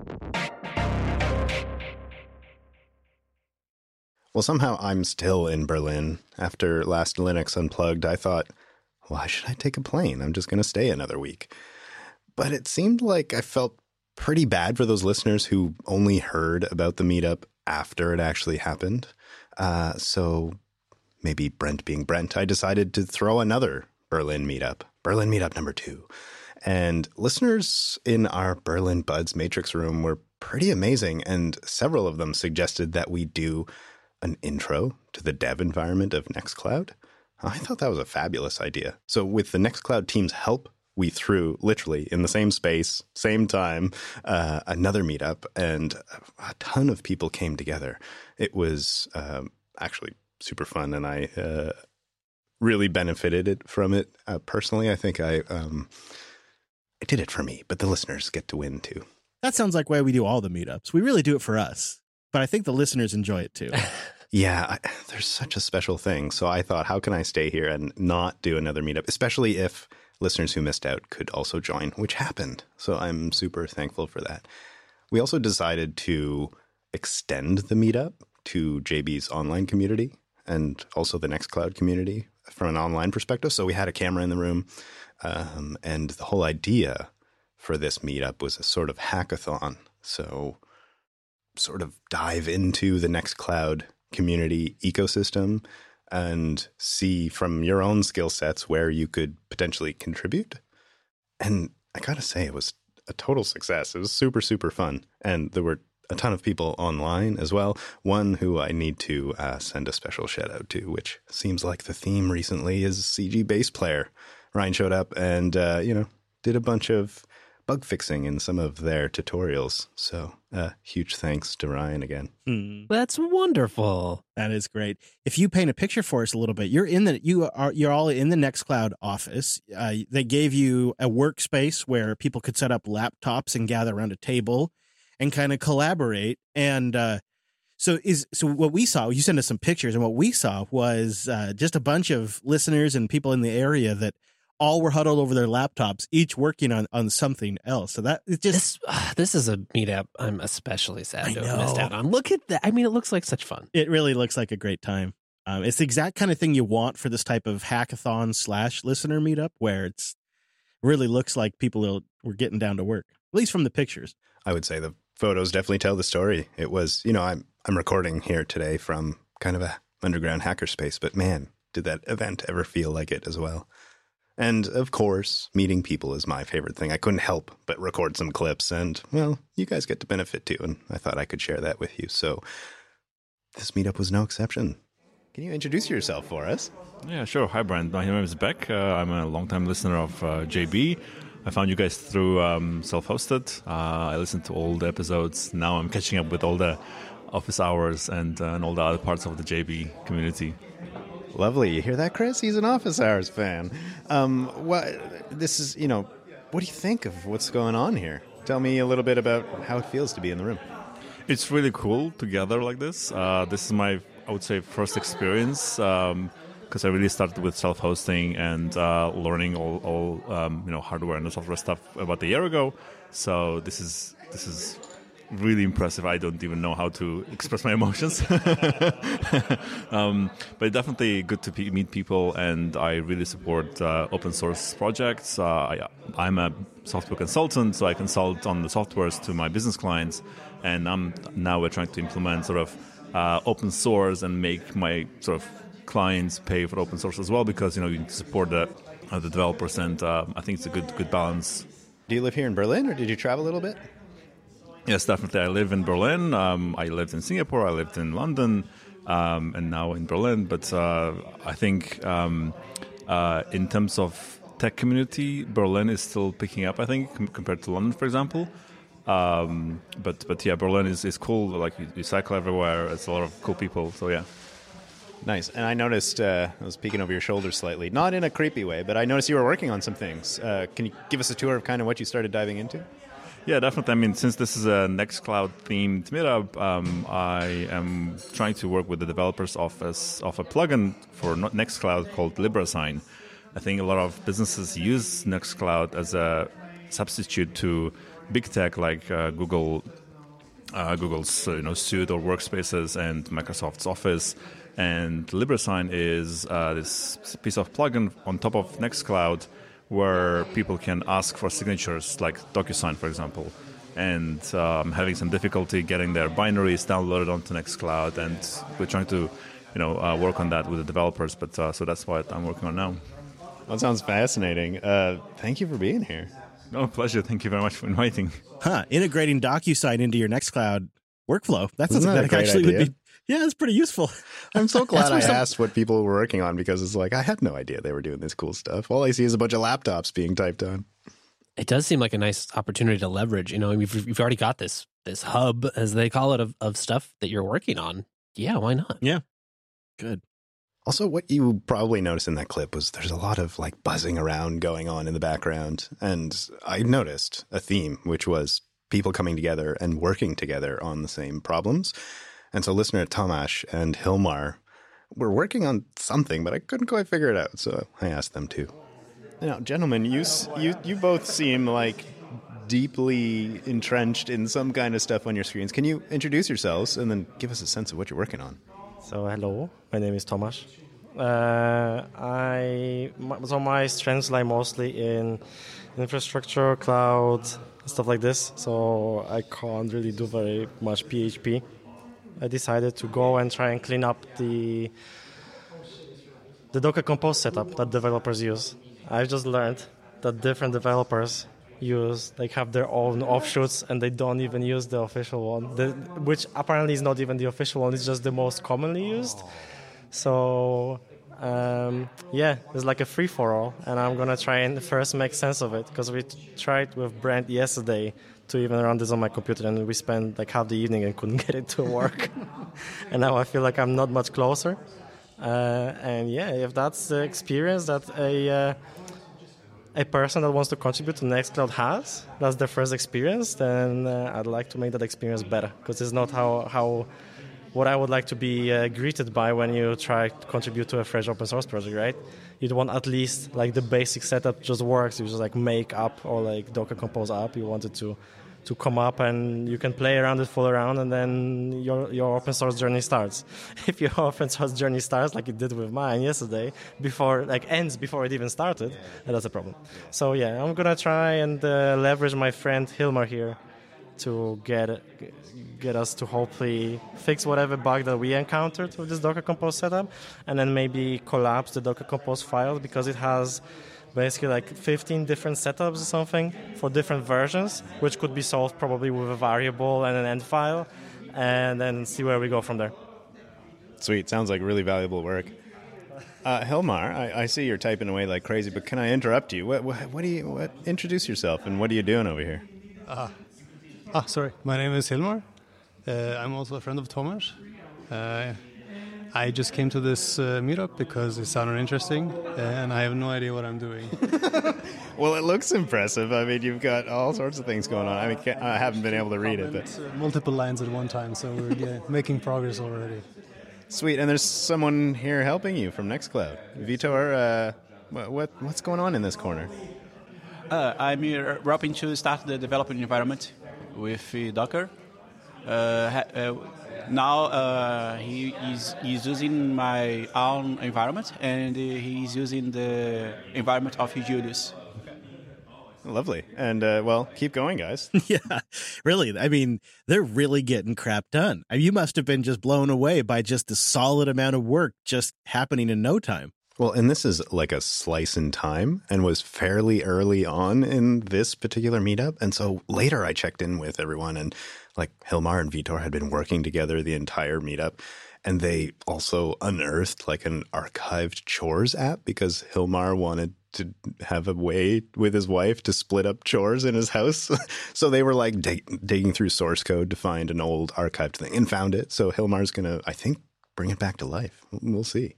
Well, somehow I'm still in Berlin. After last Linux Unplugged, I thought, why should I take a plane? I'm just going to stay another week. But it seemed like I felt pretty bad for those listeners who only heard about the meetup after it actually happened. Uh, so maybe Brent being Brent, I decided to throw another Berlin meetup, Berlin meetup number two. And listeners in our Berlin Buds Matrix room were pretty amazing, and several of them suggested that we do an intro to the dev environment of Nextcloud. I thought that was a fabulous idea. So with the Nextcloud team's help, we threw literally in the same space, same time, uh, another meetup, and a ton of people came together. It was um, actually super fun, and I uh, really benefited it from it. Uh, personally, I think I um, I did it for me, but the listeners get to win too. That sounds like why we do all the meetups. We really do it for us, but I think the listeners enjoy it too. Yeah, I, there's such a special thing. So I thought, how can I stay here and not do another meetup, especially if listeners who missed out could also join, which happened. So I'm super thankful for that. We also decided to extend the meetup to J B's online community and also the Nextcloud community from an online perspective. So we had a camera in the room, um, and the whole idea for this meetup was a sort of hackathon. So sort of dive into the Nextcloud community ecosystem and see from your own skill sets where you could potentially contribute. And I gotta say, it was a total success. It was super, super fun. And there were a ton of people online as well. One who I need to uh, send a special shout out to, which seems like the theme recently, is C G bass player. Ryan showed up and, uh, you know, did a bunch of bug fixing in some of their tutorials. So uh, huge thanks to Ryan again. Mm, That's wonderful. that is great. If you paint a picture for us a little bit, you're in the you are you're all in the Nextcloud office. Uh, they gave you a workspace where people could set up laptops and gather around a table and kind of collaborate. And uh, so is so what we saw. You sent us some pictures, and what we saw was uh, just a bunch of listeners and people in the area that all were huddled over their laptops, each working on, on something else. So that it just This, uh, this is a meetup I'm especially sad I to have missed know. out on. Look at that. I mean, it looks like such fun. it really looks like a great time. Um, it's the exact kind of thing you want for this type of hackathon slash listener meetup, where it's really looks like people are, were getting down to work, at least from the pictures. I would say the photos definitely tell the story. It was, you know, I'm I'm recording here today from kind of a underground hackerspace, but man, did that event ever feel like it as well. And of course, meeting people is my favorite thing. I couldn't help but record some clips, and well, you guys get to benefit too, and I thought I could share that with you. So this meetup was no exception. Can you introduce yourself for us? Yeah, sure. Hi, Brent. My name is Beck. Uh, I'm a longtime listener of uh, J B. I found you guys through um, Self-Hosted. Uh, I listened to all the episodes. Now I'm catching up with all the office hours and, uh, and all the other parts of the J B community. Lovely. You hear that, Chris? He's an Office Hours fan. Um, what this is, you know, what do you think of what's going on here? Tell me a little bit about how it feels to be in the room. It's really cool to gather like this. Uh, this is my, I would say, first experience because um, I really started with self-hosting and uh, learning all, all um, you know, hardware and software stuff about a year ago. So this is this is. really impressive. I don't even know how to express my emotions. um, but definitely good to pe- meet people, and I really support uh, open source projects. Uh, I, I'm a software consultant, so I consult on the softwares to my business clients, and I'm now we're trying to implement sort of uh, open source and make my sort of clients pay for open source as well, because you know you need to support the uh, the developers, and uh, I think it's a good good balance. Do you live here in Berlin, or did you travel a little bit? Yes, definitely. I live in Berlin. Um, I lived in Singapore. I lived in London, um, and now in Berlin. But uh, I think um, uh, in terms of tech community, Berlin is still picking up, I think, com- compared to London, for example. Um, but but yeah, Berlin is, is cool. Like you, you cycle everywhere. It's a lot of cool people. So yeah. Nice. And I noticed, uh, I was peeking over your shoulder slightly, not in a creepy way, but I noticed you were working on some things. Uh, can you give us a tour of kind of what you started diving into? Yeah, definitely. I mean, since this is a Nextcloud themed meetup, um, I am trying to work with the developers of a, of a plugin for Nextcloud called LibreSign. I think a lot of businesses use Nextcloud as a substitute to big tech like uh, Google, uh, Google's uh, you know Suite or Workspaces and Microsoft's Office. And LibreSign is uh, this piece of plugin on top of Nextcloud, where people can ask for signatures, like DocuSign, for example. And uh, I'm having some difficulty getting their binaries downloaded onto Nextcloud, and we're trying to, you know, uh, work on that with the developers. But uh, so that's what I'm working on now. That sounds fascinating. Uh, thank you for being here. Oh, pleasure. Thank you very much for inviting. Huh? Integrating DocuSign into your Nextcloud workflow. That's Isn't something that that, a great actually idea? would be. Yeah, it's pretty useful. I'm so glad I where some- asked what people were working on, because it's like, I had no idea they were doing this cool stuff. All I see is a bunch of laptops being typed on. It does seem like a nice opportunity to leverage. You know, you've, you've already got this this hub, as they call it, of, of stuff that you're working on. Yeah, why not? Yeah. Good. Also, what you probably noticed in that clip was there's a lot of like buzzing around going on in the background. And I noticed a theme, which was people coming together and working together on the same problems. And so listener Tomasz and Hilmar were working on something, but I couldn't quite figure it out. So I asked them to. Now, gentlemen, you you you both seem like deeply entrenched in some kind of stuff on your screens. Can you introduce yourselves and then give us a sense of what you're working on? So hello, my name is Tomasz. Uh, I so my strengths lie mostly in infrastructure, cloud, stuff like this. So I can't really do very much P H P. I decided to go and try and clean up the the Docker Compose setup that developers use. I've just learned that different developers use, like, have their own offshoots, and they don't even use the official one, the, which apparently is not even the official one. It's just the most commonly used. So um, yeah, it's like a free for all, and I'm gonna try and first make sense of it, because we tried with Brent yesterday to even run this on my computer, and we spent like half the evening and couldn't get it to work. And now I feel like I'm not much closer. Uh, and yeah, if that's the experience that a uh, a person that wants to contribute to Nextcloud has, that's their first experience, then uh, I'd like to make that experience better, because it's not how, how what I would like to be uh, greeted by when you try to contribute to a fresh open source project, right? You'd want at least like the basic setup just works. You just like make up or like Docker Compose up. You want it to to come up, and you can play around it, fool around, and then your your open source journey starts. If your open source journey starts like it did with mine yesterday, before like ends before it even started, that's a problem. So yeah, I'm gonna try and uh, leverage my friend Hilmar here to get get us to hopefully fix whatever bug that we encountered with this Docker Compose setup, and then maybe collapse the Docker Compose file, because it has basically like fifteen different setups or something for different versions, which could be solved probably with a variable and an end file, and then see where we go from there. Sweet. Sounds like really valuable work. Uh, Hilmar, I, I see you're typing away like crazy, but can I interrupt you? What, what, what do you? What? Introduce yourself, and what are you doing over here? Uh, ah, sorry. My name is Hilmar. Uh, I'm also a friend of Tomasz. Uh, I just came to this uh, meetup because it sounded interesting, and I have no idea what I'm doing. Well, it looks impressive. I mean, you've got all sorts of things going on. I mean, I haven't been able to read it, but uh, multiple lines at one time, so we're yeah, making progress already. Sweet. And there's someone here helping you from Nextcloud. Vitor, uh, what what's going on in this corner? Uh, I'm here helping to start the development environment with uh, Docker. Uh, ha- uh, now uh, he is he's using my own environment, and uh, he's using the environment of Julius. Lovely. And, uh, well, keep going, guys. Yeah, really. I mean, they're really getting crap done. I mean, you must have been just blown away by just the solid amount of work just happening in no time. Well, and this is like a slice in time and was fairly early on in this particular meetup. And so later I checked in with everyone, and like Hilmar and Vitor had been working together the entire meetup. And they also unearthed like an archived chores app, because Hilmar wanted to have a way with his wife to split up chores in his house. So they were like dig- digging through source code to find an old archived thing and found it. So Hilmar's going to, I think, bring it back to life. We'll see.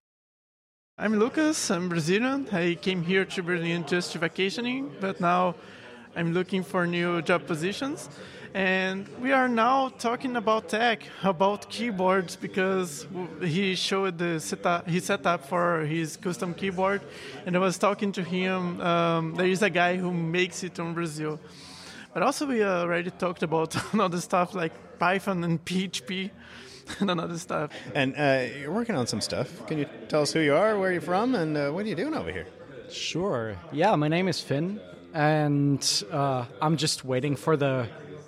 I'm Lucas. I'm Brazilian. I came here to Berlin just vacationing, but now I'm looking for new job positions. And we are now talking about tech, about keyboards, because he showed the setup, his setup for his custom keyboard. And I was talking to him. Um, there is a guy who makes it in Brazil. But also we already talked about other stuff like Python and P H P and another stuff. And uh, you're working on some stuff. Can you tell us who you are, where you're from, and uh, what are you doing over here? Sure. Yeah, my name is Finn, and uh, I'm just waiting for the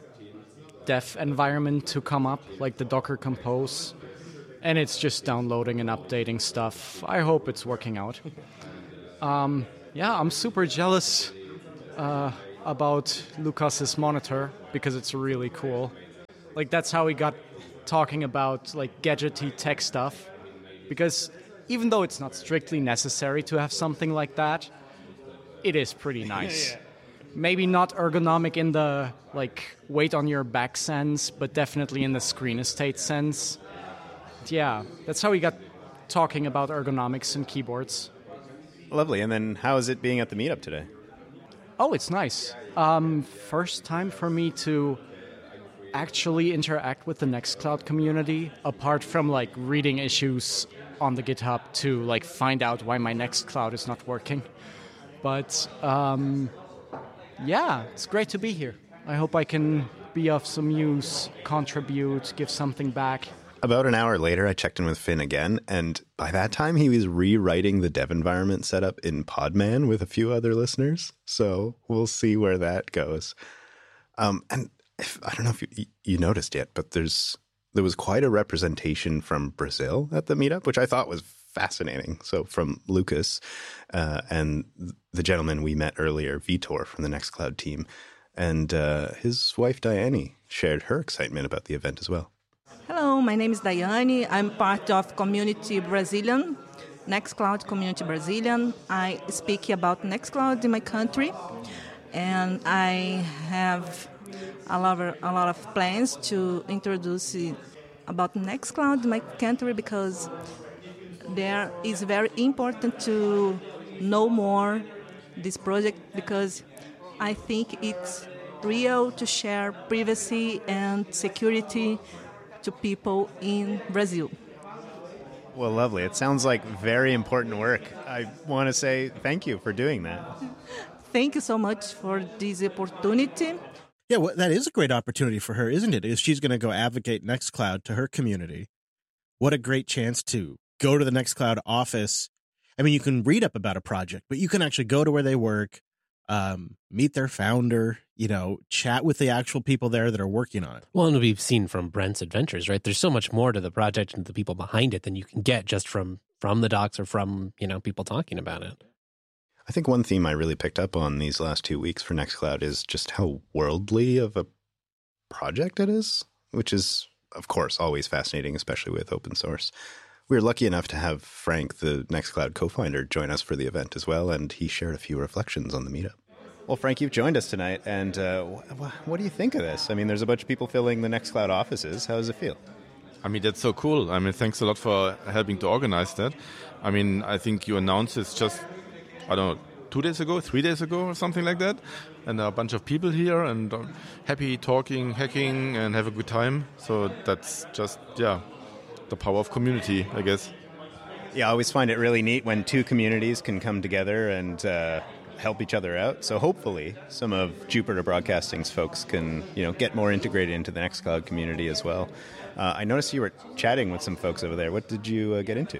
dev environment to come up, like the Docker Compose, and it's just downloading and updating stuff. I hope it's working out. Um, yeah, I'm super jealous uh, about Lucas's monitor, because it's really cool. Like, that's how we got talking about like gadgety tech stuff, because even though it's not strictly necessary to have something like that, it is pretty nice. Yeah. Maybe not ergonomic in the like weight on your back sense, but definitely in the screen estate sense. Yeah, that's how we got talking about ergonomics and keyboards. Lovely. And then how is it being at the meetup today? Oh, it's nice. Um, first time for me to actually interact with the Nextcloud community, apart from like reading issues on the GitHub to like find out why my Nextcloud is not working. But um, yeah, it's great to be here. I hope I can be of some use, contribute, give something back. About an hour later, I checked in with Finn again, and by that time, he was rewriting the dev environment setup in Podman with a few other listeners. So we'll see where that goes. Um, and if, I don't know if you, you noticed yet, but there's there was quite a representation from Brazil at the meetup, which I thought was fascinating. So from Lucas uh, and the gentleman we met earlier, Vitor from the Nextcloud team, and uh, his wife, Diane, shared her excitement about the event as well. Hello, my name is Daiane. I'm part of Community Brazilian, Nextcloud Community Brazilian. I speak about Nextcloud in my country, and I have a lot of, a lot of plans to introduce about Nextcloud in my country, because there is very important to know more this project, because I think it's real to share privacy and security to people in Brazil. Well, lovely. It sounds like very important work. I want to say thank you for doing that. Thank you so much for this opportunity. Yeah, well, that is a great opportunity for her, isn't it? Is she's going to go advocate Nextcloud to her community. What a great chance to go to the Nextcloud office. I mean, you can read up about a project, but you can actually go to where they work, um, meet their founder, you know, chat with the actual people there that are working on it. Well, and we've seen from Brent's adventures, right? There's so much more to the project and the people behind it than you can get just from from the docs or from, you know, people talking about it. I think one theme I really picked up on these last two weeks for Nextcloud is just how worldly of a project it is, which is, of course, always fascinating, especially with open source. We were lucky enough to have Frank, the Nextcloud co-founder, join us for the event as well, and he shared a few reflections on the meetup. Well, Frank, you've joined us tonight, and uh, wh- what do you think of this? I mean, there's a bunch of people filling the Nextcloud offices. How does it feel? I mean, that's so cool. I mean, thanks a lot for helping to organize that. I mean, I think you announced this just, I don't know, two days ago, three days ago, or something like that. And there are a bunch of people here, and uh, happy talking, hacking, and have a good time. So that's just, yeah, the power of community, I guess. Yeah, I always find it really neat when two communities can come together and uh, help each other out. So hopefully some of Jupiter Broadcasting's folks can, you know, get more integrated into the Nextcloud community as well. Uh, I noticed you were chatting with some folks over there. What did you uh, get into?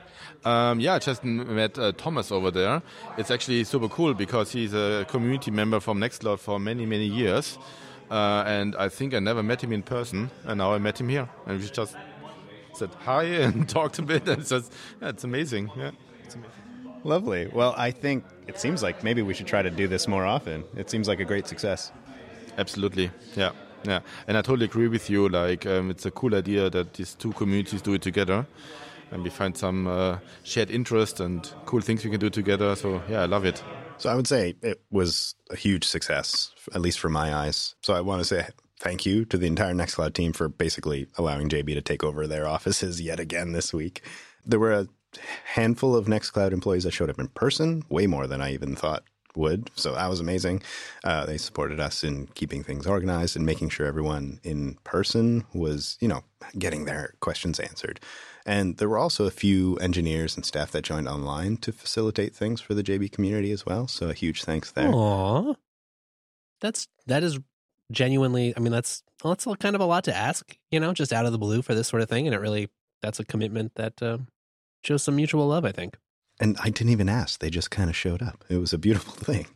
Um, yeah, I just met uh, Thomas over there. It's actually super cool because he's a community member from Nextcloud for many, many years. Uh, and I think I never met him in person, and now I met him here. And we just said hi and talked a bit. And it's just, yeah, it's amazing. Yeah, it's amazing. Lovely. Well, I think it seems like maybe we should try to do this more often. It seems like a great success. Absolutely. Yeah. Yeah. And I totally agree with you. Like, um, it's a cool idea that these two communities do it together. And we find some uh, shared interest and cool things we can do together. So, yeah, I love it. So I would say it was a huge success, at least for my eyes. So I want to say thank you to the entire Nextcloud team for basically allowing J B to take over their offices yet again this week. There were a handful of Nextcloud employees that showed up in person, way more than I even thought would. So that was amazing. Uh, they supported us in keeping things organized and making sure everyone in person was, you know, getting their questions answered. And there were also a few engineers and staff that joined online to facilitate things for the J B community as well. So a huge thanks there. Aww. That's, that is genuinely, I mean, that's, well, that's kind of a lot to ask, you know, just out of the blue for this sort of thing. And it really, that's a commitment that uh, shows some mutual love, I think. And I didn't even ask. They just kind of showed up. It was a beautiful thing.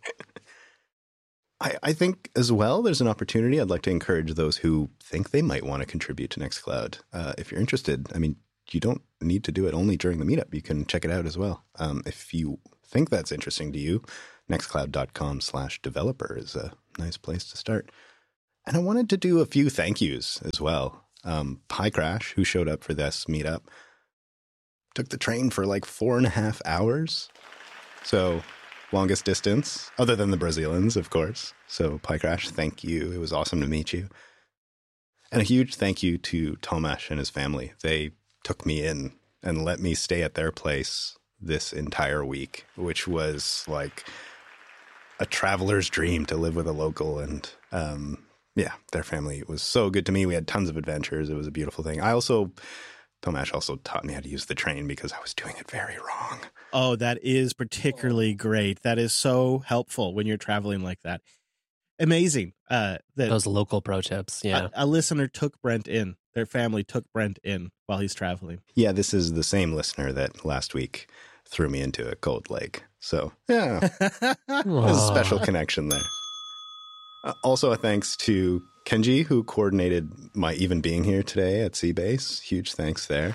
I, I think as well, there's an opportunity. I'd like to encourage those who think they might want to contribute to Nextcloud. Uh, if you're interested, I mean, you don't need to do it only during the meetup. You can check it out as well. Um, if you think that's interesting to you, nextcloud.com slash developer is a nice place to start. And I wanted to do a few thank yous as well. Um, PyCrash, who showed up for this meetup, took the train for like four and a half hours. So longest distance, other than the Brazilians, of course. So PyCrash, thank you. It was awesome to meet you. And a huge thank you to Tomasz and his family. They took me in and let me stay at their place this entire week, which was like a traveler's dream to live with a local. And um, yeah, their family was so good to me. We had tons of adventures. It was a beautiful thing. I also, Tomasz also taught me how to use the train because I was doing it very wrong. Oh, that is particularly great. That is so helpful when you're traveling like that. Amazing. Uh, that Those local pro tips. Yeah. A, a listener took Brent in. Their family took Brent in while he's traveling. Yeah, this is the same listener that last week threw me into a cold lake. So, yeah, there's a special connection there. Uh, also, a thanks to Kenji, who coordinated my even being here today at Seabase. Huge thanks there.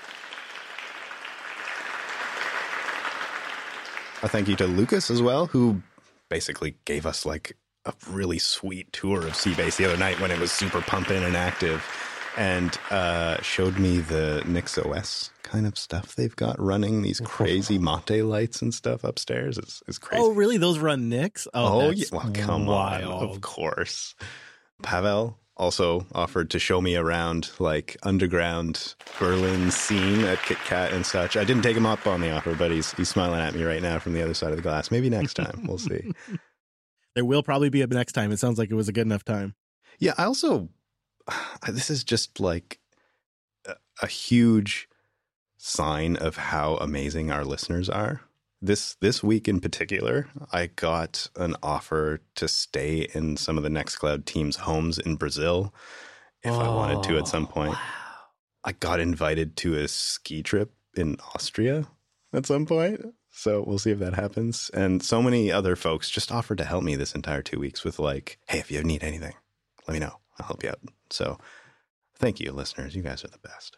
A thank you to Lucas as well, who basically gave us like a really sweet tour of Seabase the other night when it was super pumping and active, and uh, showed me the NixOS kind of stuff they've got running, these crazy Mate lights and stuff upstairs. It's, it's crazy. Oh, really? Those run Nix? Oh, Oh, yeah. Well, come wild. on. Of course. Pavel also offered to show me around like underground Berlin scene at Kit Kat and such. I didn't take him up on the offer, but he's he's smiling at me right now from the other side of the glass. Maybe next time. We'll see. There will probably be a next time. It sounds like it was a good enough time. Yeah, I also, this is just like a, a huge sign of how amazing our listeners are. This this week in particular, I got an offer to stay in some of the Nextcloud team's homes in Brazil if oh, I wanted to at some point. Wow. I got invited to a ski trip in Austria at some point. So we'll see if that happens. And so many other folks just offered to help me this entire two weeks with like, hey, if you need anything, let me know. I'll help you out. So thank you, listeners. You guys are the best.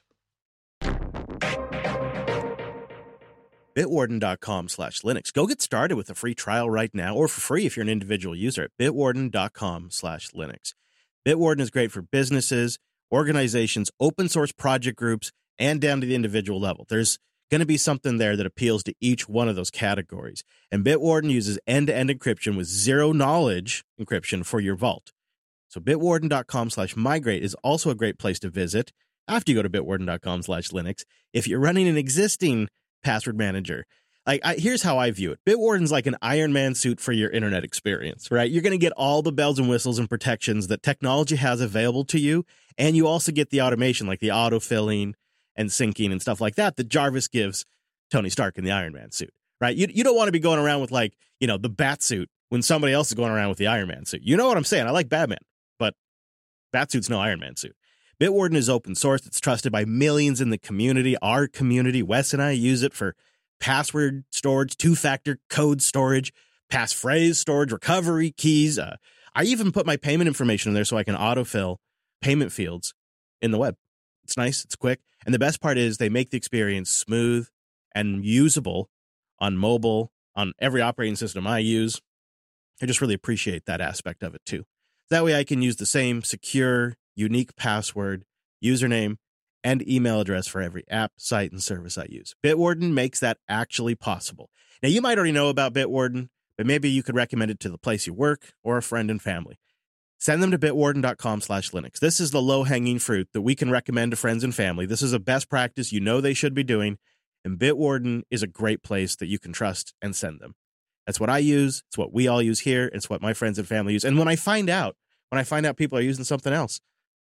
Bitwarden.com slash Linux. Go get started with a free trial right now, or for free if you're an individual user at bitwarden.com slash Linux. Bitwarden is great for businesses, organizations, open source project groups, and down to the individual level. There's going to be something there that appeals to each one of those categories. And Bitwarden uses end-to-end encryption with zero knowledge encryption for your vault. So bitwarden.com slash migrate is also a great place to visit after you go to bitwarden.com slash Linux. If you're running an existing password manager, like I, here's how I view it. Bitwarden's like an Iron Man suit for your internet experience, right? You're going to get all the bells and whistles and protections that technology has available to you. And you also get the automation, like the autofilling and syncing and stuff like that, that Jarvis gives Tony Stark in the Iron Man suit, right? You, you don't want to be going around with like, you know, the bat suit when somebody else is going around with the Iron Man suit. You know what I'm saying? I like Batman, but bat suit's no Iron Man suit. Bitwarden is open source. It's trusted by millions in the community. Our community, Wes and I use it for password storage, two-factor code storage, passphrase storage, recovery keys. Uh, I even put my payment information in there so I can autofill payment fields in the web. It's nice. It's quick. And the best part is they make the experience smooth and usable on mobile, on every operating system I use. I just really appreciate that aspect of it, too. That way I can use the same secure, unique password, username, and email address for every app, site, and service I use. Bitwarden makes that actually possible. Now, you might already know about Bitwarden, but maybe you could recommend it to the place you work or a friend and family. Send them to bitwarden.com slash Linux. This is the low-hanging fruit that we can recommend to friends and family. This is a best practice you know they should be doing, and Bitwarden is a great place that you can trust and send them. That's what I use. It's what we all use here. It's what my friends and family use. And when I find out, when I find out people are using something else,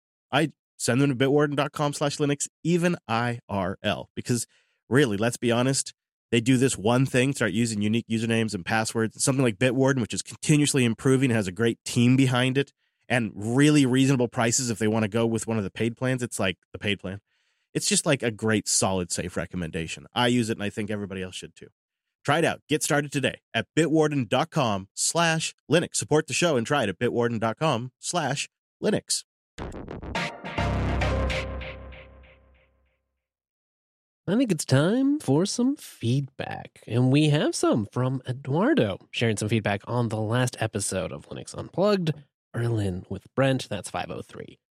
I send them to bitwarden.com slash Linux, even I R L, because really, let's be honest, they do this one thing, start using unique usernames and passwords. Something like Bitwarden, which is continuously improving, has a great team behind it, and really reasonable prices if they want to go with one of the paid plans. It's like the paid plan. It's just like a great, solid, safe recommendation. I use it, and I think everybody else should too. Try it out. Get started today at bitwarden.com slash Linux. Support the show and try it at bitwarden.com slash Linux. I think it's time for some feedback. And we have some from Eduardo, sharing some feedback on the last episode of Linux Unplugged, Berlin with Brent. That's five oh three.